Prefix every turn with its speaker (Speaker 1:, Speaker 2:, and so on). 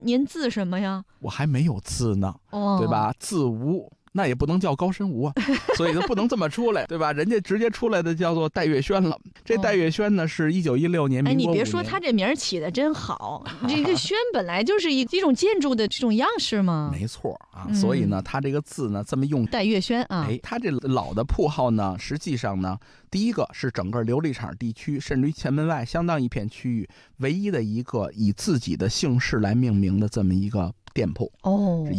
Speaker 1: 您字什么呀？
Speaker 2: 我还没有字呢，对吧？字无。那也不能叫高深无啊，所以就不能这么出来，对吧？人家直接出来的叫做戴月轩了。这戴月轩呢，是1916年民国5年。
Speaker 1: 你别说他这名起的真好，这个轩本来就是一种建筑的这种样式嘛。
Speaker 2: 没错啊，所以呢，他这个字呢这么用
Speaker 1: 戴月轩啊。
Speaker 2: 他这老的铺号呢，实际上呢，第一个是整个琉璃厂地区，甚至于前门外相当一片区域，唯一的一个以自己的姓氏来命名的这么一个店铺。